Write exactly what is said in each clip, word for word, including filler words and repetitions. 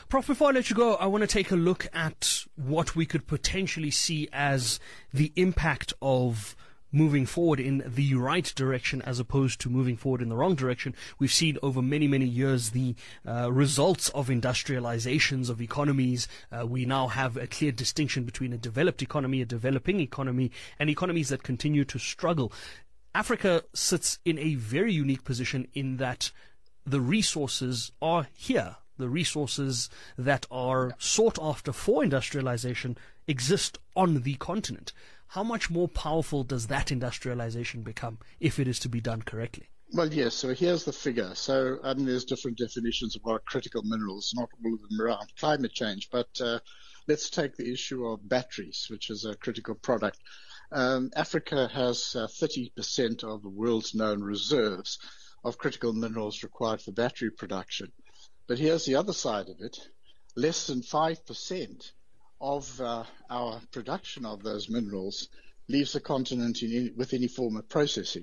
Prof, before I let you go, I want to take a look at what we could potentially see as the impact of moving forward in the right direction as opposed to moving forward in the wrong direction. We've seen over many, many years the uh, results of industrializations of economies. Uh, we now have a clear distinction between a developed economy, a developing economy, and economies that continue to struggle. Africa sits in a very unique position in that the resources are here. The resources that are sought after for industrialization exist on the continent. How much more powerful does that industrialization become if it is to be done correctly? Well, yes. So here's the figure. So um, there's different definitions of what are critical minerals, not all of them around climate change. But uh, let's take the issue of batteries, which is a critical product. Um, Africa has uh, thirty percent of the world's known reserves of critical minerals required for battery production. But here's the other side of it. Less than five percent of uh, our production of those minerals leaves the continent in any, with any form of processing.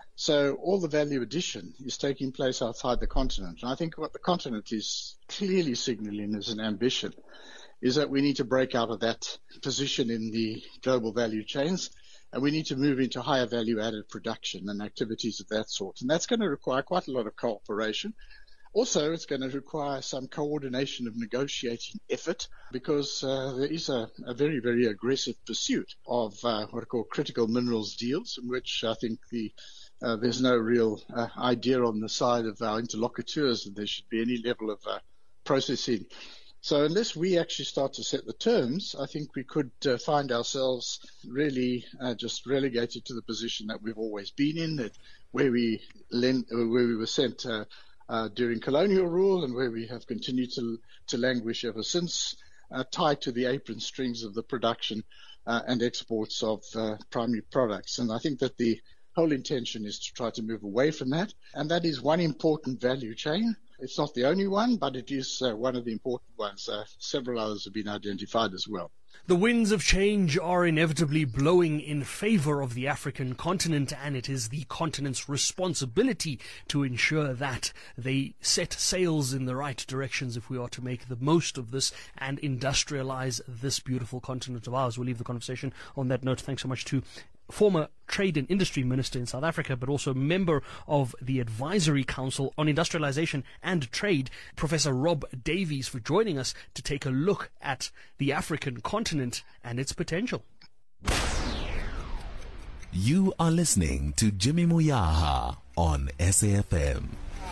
So all the value addition is taking place outside the continent. And I think what the continent is clearly signaling as an ambition is that we need to break out of that position in the global value chains, and we need to move into higher value added production and activities of that sort. And that's going to require quite a lot of cooperation. Also, it's going to require some coordination of negotiating effort because uh, there is a, a very, very aggressive pursuit of uh, what are called critical minerals deals, in which I think the uh, there's no real uh, idea on the side of our interlocutors that there should be any level of uh, processing. So unless we actually start to set the terms, I think we could uh, find ourselves really uh, just relegated to the position that we've always been in, that where we lend, where we were sent uh, Uh, during colonial rule and where we have continued to to languish ever since, uh, tied to the apron strings of the production uh, and exports of uh, primary products. And I think that the whole intention is to try to move away from that. And that is one important value chain. It's not the only one, but it is uh, one of the important ones. Uh, several others have been identified as well. The winds of change are inevitably blowing in favor of the African continent, and it is the continent's responsibility to ensure that they set sails in the right directions if we are to make the most of this and industrialize this beautiful continent of ours. We'll leave the conversation on that note. Thanks so much to former Trade and Industry Minister in South Africa, but also member of the Advisory Council on Industrialization and Trade, Professor Rob Davies, for joining us to take a look at the African continent and its potential. You are listening to Jimmy Moyaha on S A F M.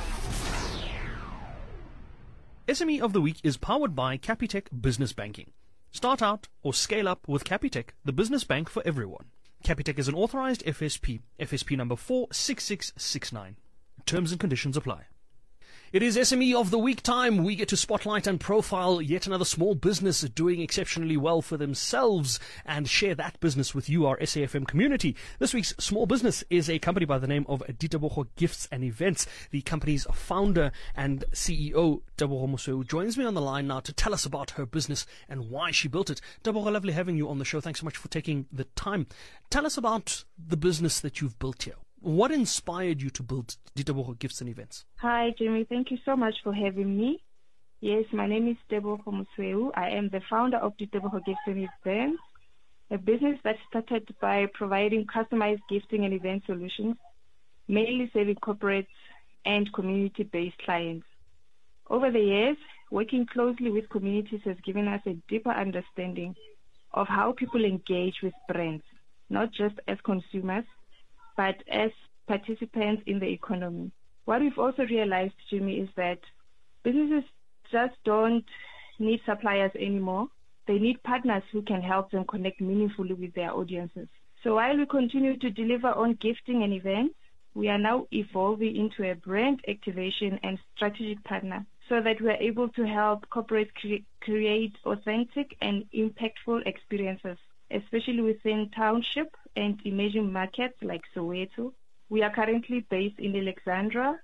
S M E of the Week is powered by Capitec Business Banking. Start out or scale up with Capitec, the business bank for everyone. Capitec is an authorized F S P, F S P number four six six six nine. Terms and conditions apply. It is S M E of the Week time. We get to spotlight and profile yet another small business doing exceptionally well for themselves and share that business with you, our S A F M community. This week's small business is a company by the name of Ditebogo Gifts and Events. The company's founder and C E O, Tebogo Mosweu, joins me on the line now to tell us about her business and why she built it. Tebogo, lovely having you on the show. Thanks so much for taking the time. Tell us about the business that you've built here. What inspired you to build Ditebogo Gifts and Events? Hi, Jimmy. Thank you so much for having me. Yes, my name is Tebogo Mosweu. I am the founder of Ditebogo Gifts and Events, a business that started by providing customized gifting and event solutions, mainly serving corporates and community-based clients. Over the years, working closely with communities has given us a deeper understanding of how people engage with brands, not just as consumers, but as participants in the economy. What we've also realized, Jimmy, is that businesses just don't need suppliers anymore. They need partners who can help them connect meaningfully with their audiences. So while we continue to deliver on gifting and events, we are now evolving into a brand activation and strategic partner so that we are able to help corporates cre- create authentic and impactful experiences, especially within township and emerging markets like Soweto. We are currently based in Alexandra,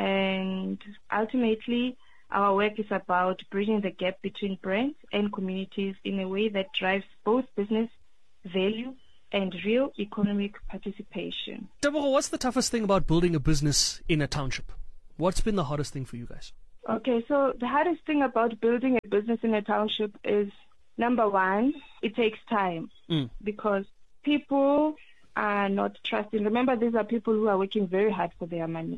and ultimately our work is about bridging the gap between brands and communities in a way that drives both business value and real economic participation. Tebogo, what's the toughest thing about building a business in a township? What's been the hardest thing for you guys? Okay, so the hardest thing about building a business in a township is, number one, it takes time Mm. because people are not trusting. Remember, these are people who are working very hard for their money.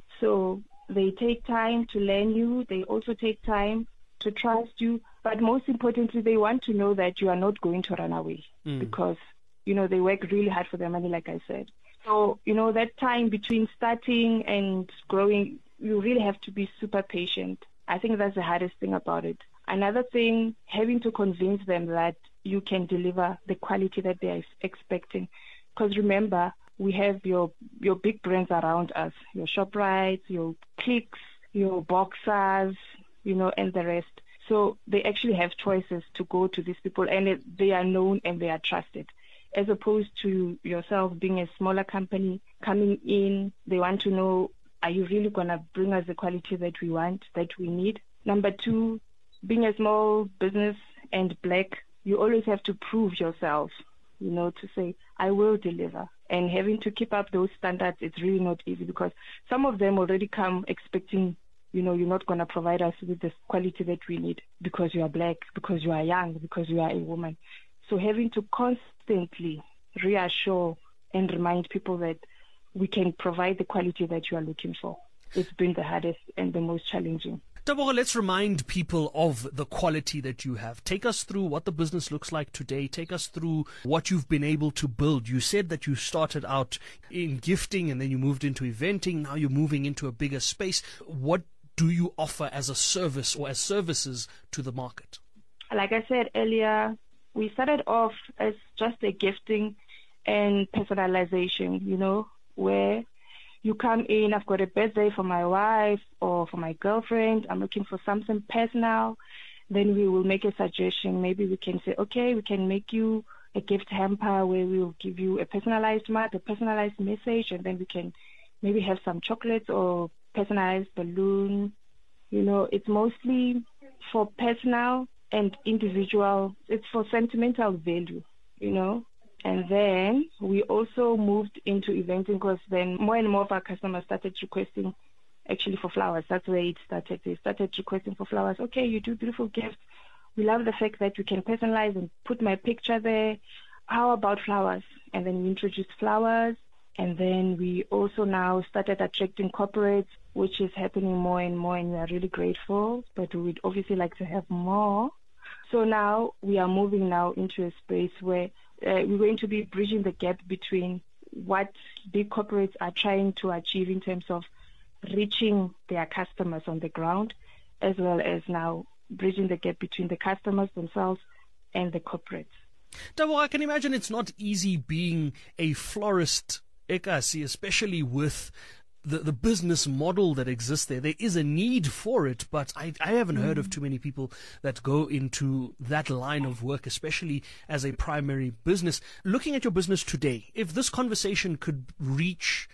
So they take time to learn you. They also take time to trust you. But most importantly, they want to know that you are not going to run away Mm. because, you know, they work really hard for their money, like I said. So, you know, that time between starting and growing, you really have to be super patient. I think that's the hardest thing about it. Another thing, having to convince them that you can deliver the quality that they are expecting. Because remember, we have your your big brands around us, your ShopRites, your Clicks, your Boxers, you know, and the rest. So they actually have choices to go to these people, and it, they are known and they are trusted. As opposed to yourself being a smaller company coming in, they want to know, are you really going to bring us the quality that we want, that we need? Number two, being a small business and black, you always have to prove yourself, you know, to say, I will deliver. And having to keep up those standards, it's really not easy because some of them already come expecting, you know, you're not going to provide us with the quality that we need because you are black, because you are young, because you are a woman. So having to constantly reassure and remind people that we can provide the quality that you are looking for. It's been the hardest and the most challenging. Tebogo, let's remind people of the quality that you have. Take us through what the business looks like today. Take us through what you've been able to build. You said that you started out in gifting and then you moved into eventing. Now you're moving into a bigger space. What do you offer as a service or as services to the market? Like I said earlier, we started off as just a gifting and personalization, you know, where you come in, I've got a birthday for my wife or for my girlfriend, I'm looking for something personal, then we will make a suggestion. Maybe we can say, okay, we can make you a gift hamper where we will give you a personalized mug, a personalized message, and then we can maybe have some chocolates or personalized balloon. You know, it's mostly for personal and individual. It's for sentimental value, you know. And then we also moved into eventing because then more and more of our customers started requesting actually for flowers. That's where it started. They started requesting for flowers. Okay, you do beautiful gifts. We love the fact that we can personalize and put my picture there. How about flowers? And then we introduced flowers. And then we also now started attracting corporates, which is happening more and more, and we are really grateful. But we'd obviously like to have more. So now we are moving now into a space where uh, we're going to be bridging the gap between what big corporates are trying to achieve in terms of reaching their customers on the ground, as well as now bridging the gap between the customers themselves and the corporates. Tebogo, I can imagine it's not easy being a florist, Ekasi, especially with the, the business model that exists there. There is a need for it, but I, I haven't heard of too many people that go into that line of work, especially as a primary business. Looking at your business today, if this conversation could reach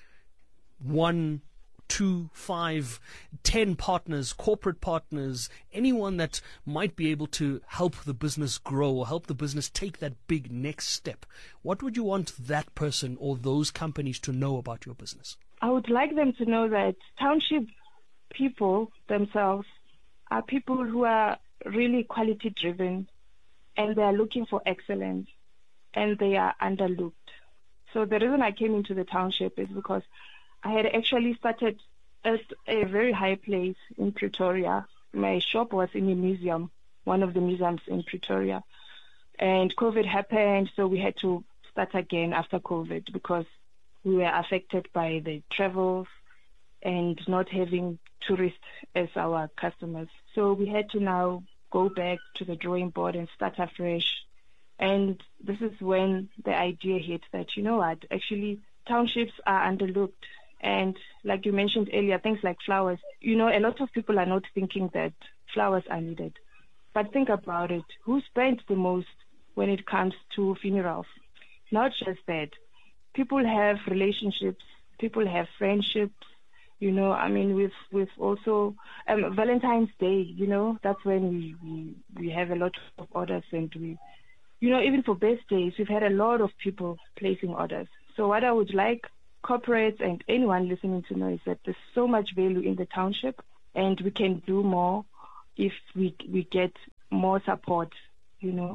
one, two, five, ten partners, corporate partners, anyone that might be able to help the business grow or help the business take that big next step, what would you want that person or those companies to know about your business? I would like them to know that township people themselves are people who are really quality driven and they are looking for excellence and they are underlooked. So the reason I came into the township is because I had actually started at a very high place in Pretoria. My shop was in a museum, one of the museums in Pretoria. And COVID happened, so we had to start again after COVID because we were affected by the travels and not having tourists as our customers. So we had to now go back to the drawing board and start afresh. And this is when the idea hit that, you know what, actually townships are underlooked. And like you mentioned earlier, things like flowers, you know, a lot of people are not thinking that flowers are needed. But think about it. Who spends the most when it comes to funerals? Not just that. People have relationships. People have friendships. You know, I mean, we've, we've also, um, Valentine's Day, you know, that's when we, we, we have a lot of orders. And we, you know, even for birthdays, we've had a lot of people placing orders. So what I would like corporates and anyone listening to know is that there's so much value in the township and we can do more if we we get more support, you know.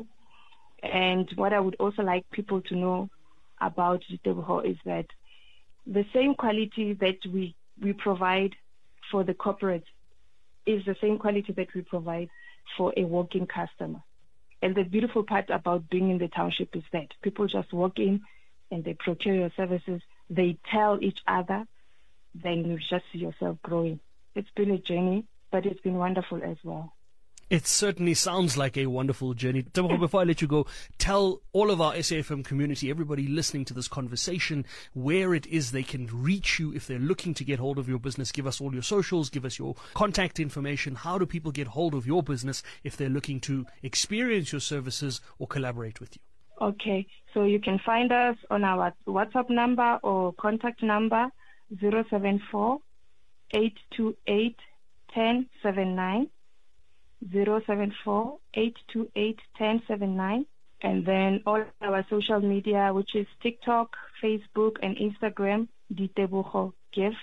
And what I would also like people to know about Ditebogo is that the same quality that we, we provide for the corporate is the same quality that we provide for a walk-in customer. And the beautiful part about being in the township is that people just walk in and they procure your services, they tell each other, then you just see yourself growing. It's been a journey, but it's been wonderful as well. It certainly sounds like a wonderful journey. Tebogo, before I let you go, tell all of our S A F M community, everybody listening to this conversation, where it is they can reach you if they're looking to get hold of your business. Give us all your socials, give us your contact information. How do people get hold of your business if they're looking to experience your services or collaborate with you? Okay, so you can find us on our WhatsApp number or contact number zero seven four, eight two eight, one zero seven nine. zero seven four, eight two eight, one zero seven nine, and then all our social media, which is TikTok, Facebook, and Instagram, Ditebogo Gifts.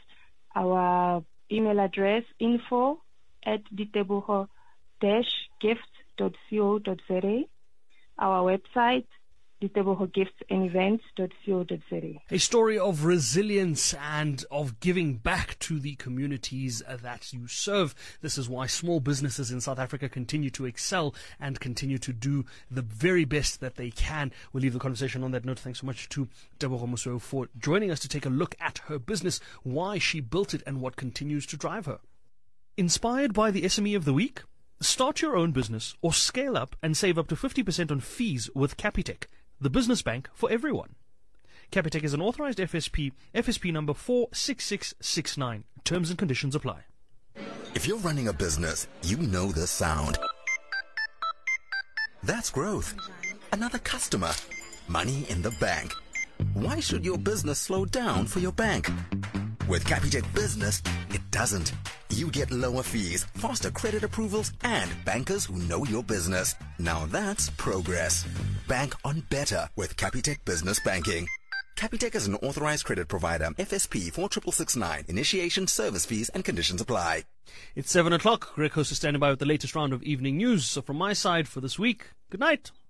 Our email address, info at ditebogo dash gifts dot co dot za. Our website, ditebogo gifts and events dot co dot za. A story of resilience and of giving back to the communities that you serve. This is why small businesses in South Africa continue to excel and continue to do the very best that they can. We'll leave the conversation on that note. Thanks so much to Tebogo Mosuo for joining us to take a look at her business, why she built it, and what continues to drive her. Inspired by the S M E of the week? Start your own business or scale up and save up to fifty percent on fees with Capitec, the business bank for everyone. Capitec is an authorized F S P, F S P number four six six six nine. Terms and conditions apply. If you're running a business, you know this sound. That's growth. Another customer. Money in the bank. Why should your business slow down for your bank? With Capitec Business, it doesn't. You get lower fees, faster credit approvals, and bankers who know your business. Now that's progress. Bank on better with Capitec Business Banking. Capitec is an authorized credit provider. F S P four six six six nine. Initiation, service fees, and conditions apply. It's seven o'clock. Greg Host is standing by with the latest round of evening news. So from my side for this week, good night.